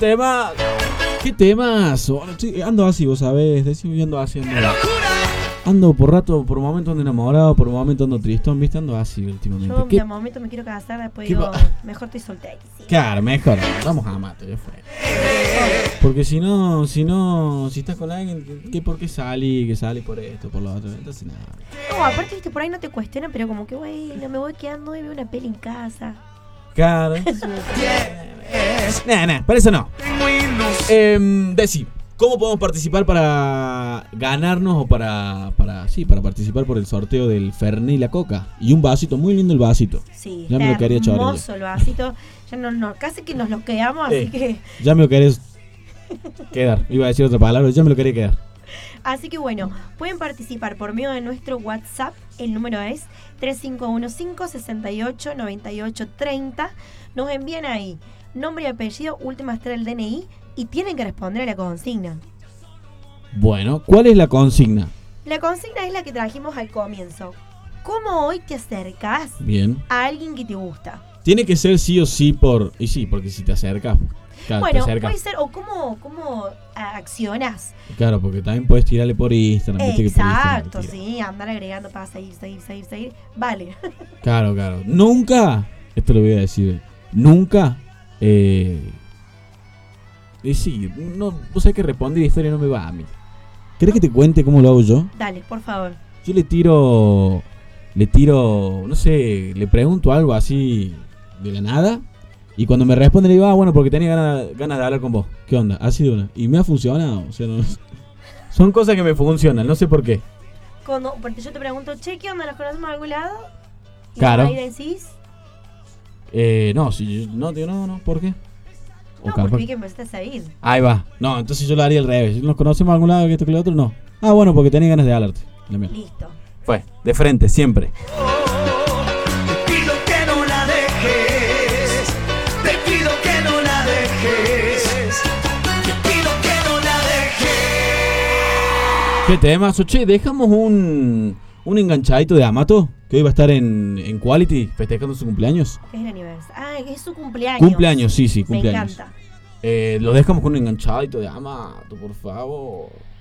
tema! ¡Qué temazo! Ando así, vos sabés. Decimos, yo ando así. Ando por momento ando enamorado, por momento ando tristón, ¿viste? Ando así últimamente. Yo de momento me quiero casar, después digo, mejor estoy soltera. Sí. Claro, mejor. Vamos a mate, ya fue. Porque si estás con alguien, ¿por qué salí? Que salí por esto, por lo otro. Entonces nada. No, aparte, viste, por ahí no te cuestionan, pero como que, bueno, me voy quedando y veo una peli en casa. Claro, entonces. Para eso no. Deci, ¿cómo podemos participar para ganarnos o para participar por el sorteo del Fernet y la Coca? Y un vasito, muy lindo el vasito. Sí, ya me lo quería echar. Hermoso el vasito. Ya no, casi que nos lo quedamos, así que. Ya me lo querés quedar. Iba a decir otra palabra, ya me lo quería quedar. Así que bueno, pueden participar por medio de nuestro WhatsApp. El número es 3515-689830. Nos envían ahí nombre y apellido, últimas 3 del DNI y tienen que responder a la consigna. Bueno, ¿cuál es la consigna? La consigna es la que trajimos al comienzo. ¿Cómo hoy te acercas a alguien que te gusta? Tiene que ser sí o sí porque si te acercas. Claro, bueno, puede ser, o cómo accionas. Claro, porque también puedes tirarle por Instagram. Exacto, sí, andar agregando para seguir. Vale. Claro. Nunca, esto lo voy a decir, nunca, sí, no, vos sabés que responder la historia no me va a mí. ¿Querés que te cuente cómo lo hago yo? Dale, por favor. Yo le tiro, no sé, le pregunto algo así de la nada. Y cuando me responde le digo, bueno, porque tenía ganas de hablar con vos. ¿Qué onda? Así de una. Y me ha funcionado. O sea, no, son cosas que me funcionan, no sé por qué. Porque yo te pregunto, che, ¿qué onda? ¿Los conocemos de algún lado? Y claro. ahí decís. No, si no, digo, no, ¿por qué? No, porque vi que empezaste a seguir. Ahí va. No, entonces yo lo haría al revés. ¿Nos conocemos de algún lado que esto que lo otro? No. Bueno, porque tenía ganas de hablarte. Listo. Fue, de frente, siempre. ¿Qué temazo? Che, dejamos un enganchadito de Amato, que hoy va a estar en Quality festejando su cumpleaños. Es el aniversario. Ah, es su cumpleaños. Cumpleaños, sí, cumpleaños. Me encanta. Lo dejamos con un enganchadito de Amato, por favor.